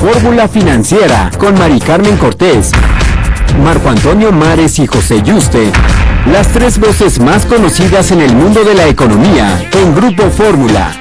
Fórmula Financiera con Mari Carmen Cortés, Marco Antonio Mares y José Yuste, las tres voces más conocidas en el mundo de la economía en Grupo Fórmula.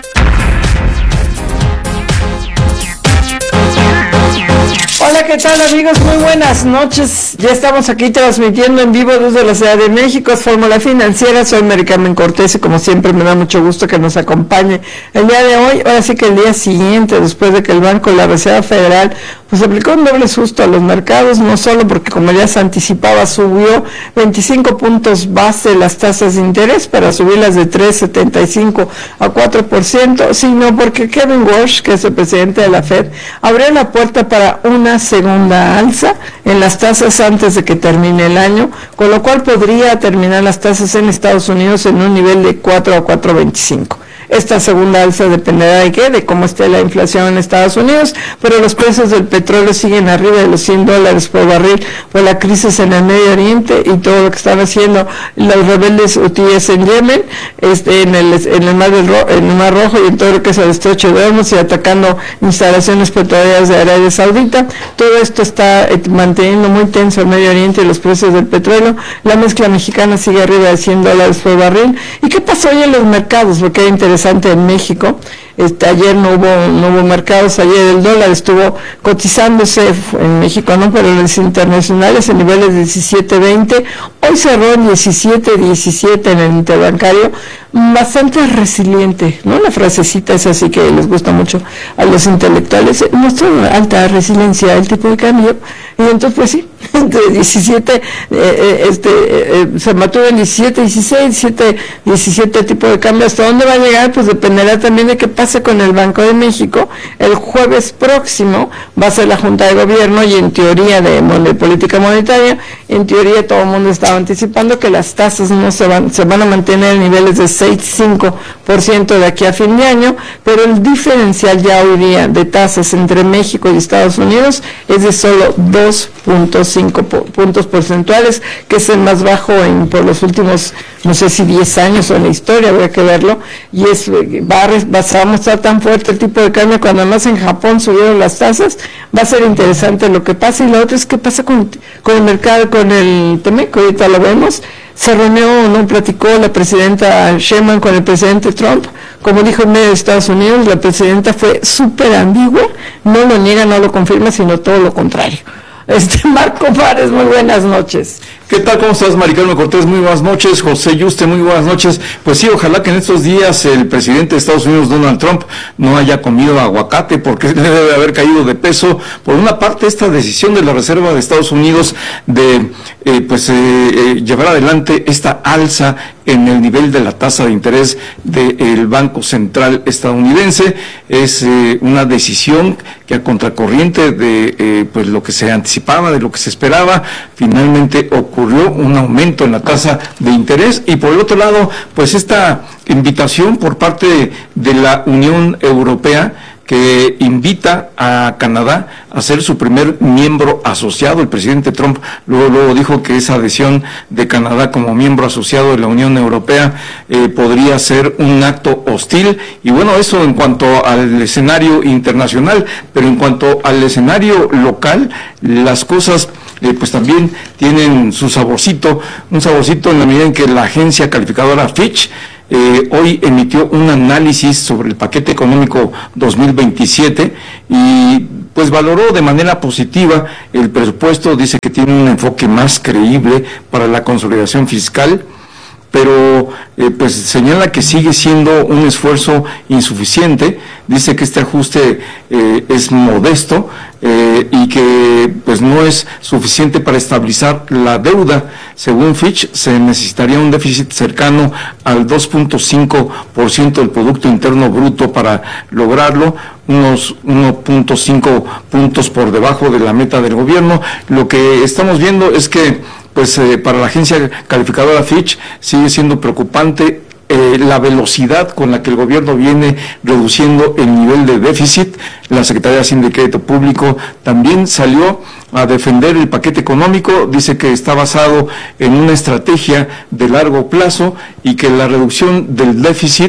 Hola, ¿qué tal, amigos? Muy buenas noches. Ya estamos aquí transmitiendo en vivo desde la Ciudad de México. Es Fórmula Financiera. Soy Mari Carmen Cortés y como siempre me da mucho gusto que nos acompañe el día de hoy. Ahora sí que el día siguiente, después de que el Banco de la Reserva Federal pues aplicó un doble susto a los mercados, no solo porque, como ya se anticipaba, subió 25 puntos base las tasas de interés para subirlas de 3.75 a 4%, sino porque Kevin Warsh, que es el presidente de la Fed, abrió la puerta para una segunda alza en las tasas antes de que termine el año, con lo cual podría terminar las tasas en Estados Unidos en un nivel de 4 a 4.25. Esta segunda alza dependerá de cómo esté la inflación en Estados Unidos, pero los precios del petróleo siguen arriba de los $100 por barril por la crisis en el Medio Oriente y todo lo que están haciendo los rebeldes hutíes en Yemen, en el Mar Rojo y en todo lo que es el estrecho de Hormuz y atacando instalaciones petroleras de Arabia Saudita. Todo esto está manteniendo muy tenso el Medio Oriente y los precios del petróleo. La mezcla mexicana sigue arriba de $100 por barril. ¿Y qué pasó hoy en los mercados? Porque era interesante en México. Ayer no hubo mercados. Ayer el dólar estuvo cotizándose en México, no, pero en los internacionales en niveles de 17.20. Hoy cerró en 17.17 en el interbancario, bastante resiliente, ¿no? La frasecita es así que les gusta mucho a los intelectuales. Muestra alta resiliencia el tipo de cambio, y entonces pues sí, entre 17, se mantuvo en 17.16, 17 tipo de cambio. ¿Hasta dónde va a llegar? Pues dependerá también de qué pase con el Banco de México. El jueves próximo va a ser la Junta de Gobierno y en teoría de política monetaria, en teoría todo el mundo estaba anticipando que las tasas no se van a mantener en niveles de 6,5% de aquí a fin de año, pero el diferencial ya hoy día de tasas entre México y Estados Unidos es de solo 2.5 puntos porcentuales, que es el más bajo por los últimos, no sé si 10 años o en la historia, habría que verlo, y va a mostrar tan fuerte el tipo de cambio cuando además en Japón subieron las tasas. Va a ser interesante lo que pasa. Y lo otro es qué pasa con el mercado, con el Temec, ahorita lo vemos. Se reunió, no platicó la presidenta Sheinbaum con el presidente Trump. Como dijo en medio de Estados Unidos, la presidenta fue súper ambigua, no lo niega, no lo confirma, sino todo lo contrario. Marco Fares, muy buenas noches. ¿Qué tal? ¿Cómo estás, Mari Carmen Cortés? Muy buenas noches. José Yuste, muy buenas noches. Pues sí, ojalá que en estos días el presidente de Estados Unidos, Donald Trump, no haya comido aguacate, porque le debe haber caído de peso. Por una parte, esta decisión de la Reserva de Estados Unidos de llevar adelante esta alza en el nivel de la tasa de interés del Banco Central estadounidense es una decisión que, a contracorriente de pues lo que se anticipaba, de lo que se esperaba, finalmente ocurrió un aumento en la tasa de interés. Y por el otro lado, pues esta invitación por parte de la Unión Europea, que invita a Canadá a ser su primer miembro asociado. El presidente Trump luego dijo que esa adhesión de Canadá como miembro asociado de la Unión Europea podría ser un acto hostil. Y bueno, eso en cuanto al escenario internacional, pero en cuanto al escenario local, las cosas pues también tienen su saborcito, un saborcito en la medida en que la agencia calificadora Fitch hoy emitió un análisis sobre el paquete económico 2027 y pues valoró de manera positiva el presupuesto. Dice que tiene un enfoque más creíble para la consolidación fiscal, pero pues señala que sigue siendo un esfuerzo insuficiente. Dice que este ajuste es modesto y que pues no es suficiente para estabilizar la deuda. Según Fitch, se necesitaría un déficit cercano al 2.5% del Producto Interno Bruto para lograrlo, unos 1.5 puntos por debajo de la meta del gobierno. Lo que estamos viendo es que pues para la agencia calificadora Fitch sigue siendo preocupante la velocidad con la que el gobierno viene reduciendo el nivel de déficit. La Secretaría de Hacienda y Crédito Público también salió a defender el paquete económico. Dice que está basado en una estrategia de largo plazo y que la reducción del déficit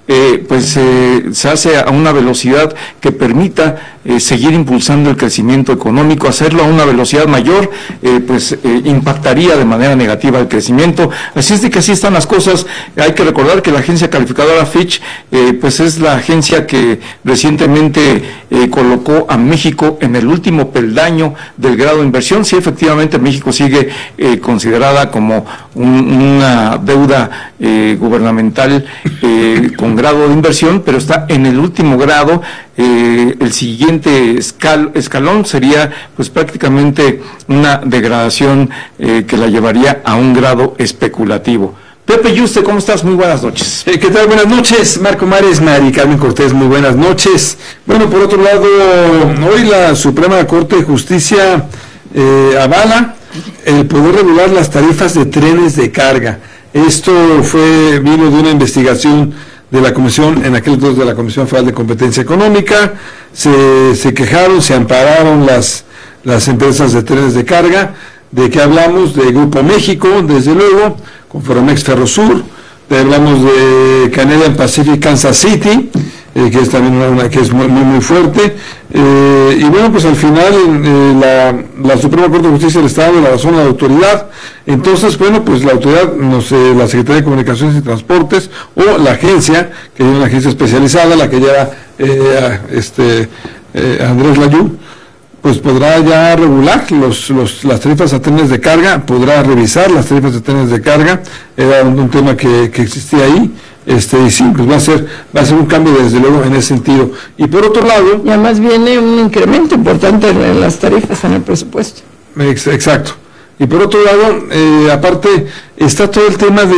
se hace a una velocidad que permita seguir impulsando el crecimiento económico. Hacerlo a una velocidad mayor, impactaría de manera negativa el crecimiento. Así es de que así están las cosas. Hay que recordar que la agencia calificadora Fitch, es la agencia que recientemente colocó a México en el último peldaño del grado de inversión. Sí, efectivamente, México sigue considerada como una deuda gubernamental con grado de inversión, pero está en el último grado. El siguiente escalón sería pues prácticamente una degradación que la llevaría a un grado especulativo. Pepe Yuste, ¿cómo estás? Muy buenas noches. ¿Qué tal? Buenas noches, Marco Mares, Mari Carmen Cortés, muy buenas noches. Bueno, por otro lado, hoy la Suprema Corte de Justicia avala el poder regular las tarifas de trenes de carga. Esto vino de una investigación de la Comisión, en aquel entonces de la Comisión Federal de Competencia Económica. Se quejaron, se ampararon las empresas de trenes de carga. ¿De qué hablamos? De Grupo México, desde luego, con Ferromex Ferrosur. Hablamos de Canadian Pacific Kansas City, que es también una que es muy fuerte. Y bueno, pues al final la Suprema Corte de Justicia le está dando la razón a la autoridad. Entonces, bueno, pues la autoridad, la Secretaría de Comunicaciones y Transportes, o la agencia, que es una agencia especializada, la que lleva Andrés Layú, pues podrá ya regular las tarifas a trenes de carga, podrá revisar las tarifas de trenes de carga. Era un tema que existía ahí. Y sí, pues va a ser un cambio desde luego en ese sentido. Y por otro lado, y además viene un incremento importante en las tarifas en el presupuesto. Exacto. Y por otro lado, aparte, está todo el tema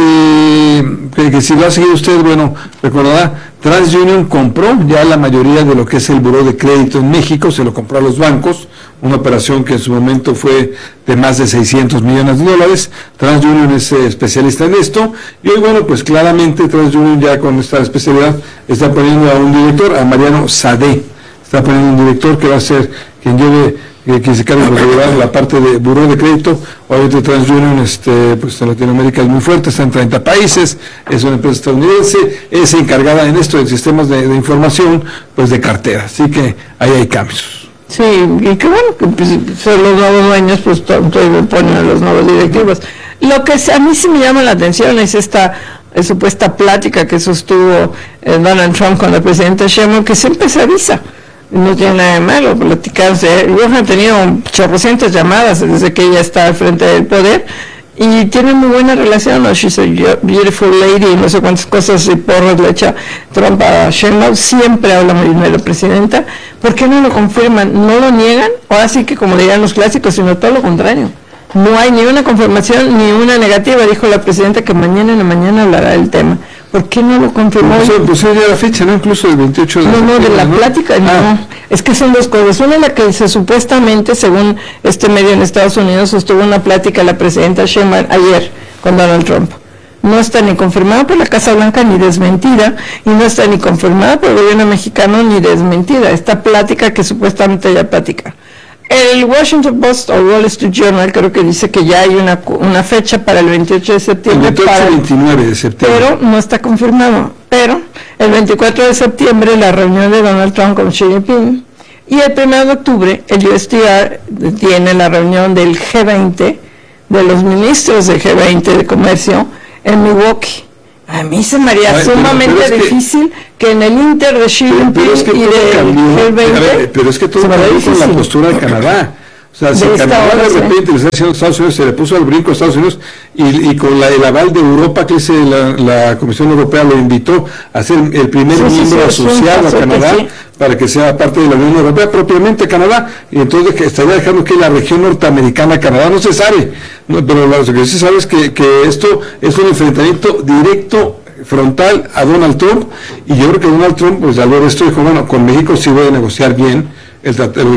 de que si lo ha seguido usted, bueno, recordará, TransUnion compró ya la mayoría de lo que es el buró de crédito en México, se lo compró a los bancos, una operación que en su momento fue de más de $600 millones. TransUnion es especialista en esto, y hoy, bueno, pues claramente TransUnion ya con esta especialidad está poniendo a un director, a Mariano Sadé, está poniendo un director que va a ser quien lleve, que se carga de regular la parte de buró de crédito. Obviamente TransUnion, pues en Latinoamérica es muy fuerte, está en 30 países, es una empresa estadounidense, es encargada en esto de sistemas de información, pues de cartera, así que ahí hay cambios. Sí, y que bueno, que pues, son los nuevos dueños, pues ponen a los nuevos directivos. Lo que a mí sí me llama la atención es esta supuesta plática que sostuvo Donald Trump con la presidenta Sheinbaum, que siempre se avisa. No tiene nada de malo platicarse. Yo he tenido 800 llamadas desde que ella está al frente del poder y tiene muy buena relación, ¿no? She's a beautiful lady, y no sé cuántas cosas y porras le echa Trump a Sheinbaum. Siempre habla muy bien de la presidenta. ¿Por qué no lo confirman? ¿No lo niegan? Ahora sí que, como dirían los clásicos, sino todo lo contrario. No hay ni una confirmación ni una negativa. Dijo la presidenta que mañana en la mañana hablará del tema. ¿Por qué no lo confirmó? Pues ya la fecha, ¿no? Incluso el 28 de septiembre. No, de la plática, no. Es que son dos cosas. Una es la que supuestamente, según este medio en Estados Unidos, sostuvo una plática la presidenta Sheinbaum ayer con Donald Trump. No está ni confirmada por la Casa Blanca ni desmentida, y no está ni confirmada por el gobierno mexicano ni desmentida. Esta plática que supuestamente ella platica. El Washington Post o Wall Street Journal creo que dice que ya hay una fecha para el 28 de septiembre. El 28 y 29 de septiembre. Pero no está confirmado. Pero el 24 de septiembre la reunión de Donald Trump con Xi Jinping, y el 1 de octubre el USTR tiene la reunión del G20, de los ministros del G20 de comercio en Milwaukee. A mí se me haría sumamente difícil que en el Inter de Xi Jinping y del G20... Pero es que todo cambió con la postura de Canadá. O sea, si Canadá de repente le está diciendo a Estados Unidos, se le puso al brinco a Estados Unidos, y con el aval de Europa, que es la Comisión Europea lo invitó a ser el primer miembro asociado a Canadá, para que sea parte de la Unión Europea, propiamente Canadá, y entonces que estaría dejando que la región norteamericana, Canadá, no se sabe, pero lo que sí se sabe es que esto es un enfrentamiento directo, frontal a Donald Trump, y yo creo que Donald Trump, pues al ver esto, dijo, bueno, con México sí voy a negociar bien lo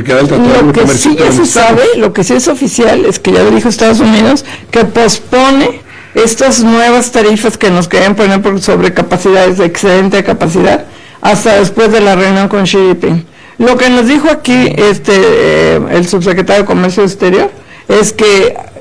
que sí se sabe, lo que sí es oficial, es que ya lo dijo Estados Unidos, que pospone estas nuevas tarifas que nos querían poner por sobrecapacidades, de excedente capacidad, hasta después de la reunión con Xi Jinping. Lo que nos dijo aquí el subsecretario de Comercio Exterior es que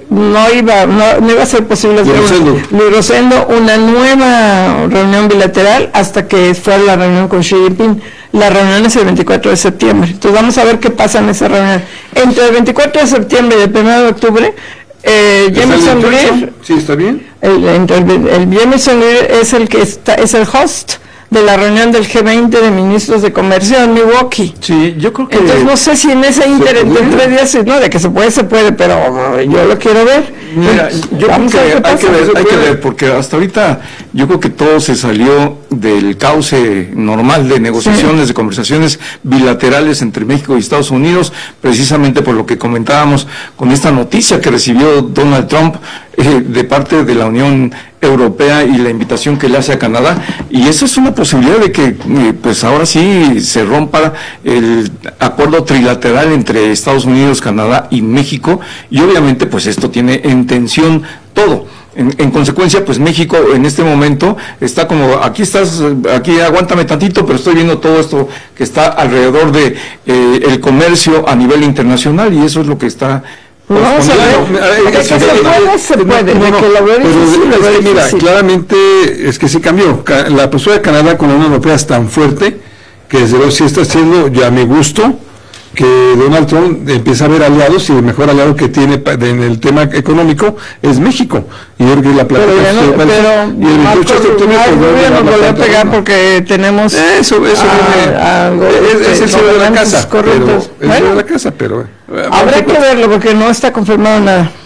no iba a ser posible hacer Luis Rosendo una nueva reunión bilateral hasta que fuera la reunión con Xi Jinping. La reunión es el 24 de septiembre. Entonces vamos a ver qué pasa en esa reunión. Entre el 24 de septiembre y el 1 de octubre, Jameson Greer, sí, está bien. El Jameson Greer es el que es el host de la reunión del G20 de ministros de comercio en Milwaukee. Sí, yo creo que... Entonces no sé si en ese entre 3 días, no, de que se puede, pero yo lo quiero ver. Mira, yo creo que hay que ver, porque hasta ahorita yo creo que todo se salió del cauce normal de negociaciones, de conversaciones bilaterales entre México y Estados Unidos, precisamente por lo que comentábamos con esta noticia que recibió Donald Trump de parte de la Unión Europea y la invitación que le hace a Canadá, y eso es una posibilidad de que pues ahora sí se rompa el acuerdo trilateral entre Estados Unidos, Canadá y México, y obviamente pues esto tiene en tensión todo. En consecuencia, pues México en este momento está como, aquí aguántame tantito, pero estoy viendo todo esto que está alrededor de el comercio a nivel internacional, y eso es lo que está... Vamos a ver, se puede, mira, claramente es que sí cambió. La postura de Canadá con la Unión Europea es tan fuerte que desde luego sí está haciendo, ya a mi gusto, que Donald Trump empieza a ver aliados, y el mejor aliado que tiene en el tema económico es México. Y yo creo que la plática y el 28 de septiembre nos volvió a pegar porque tenemos eso es el cierre de la casa, pero habrá que verlo porque no está confirmado nada.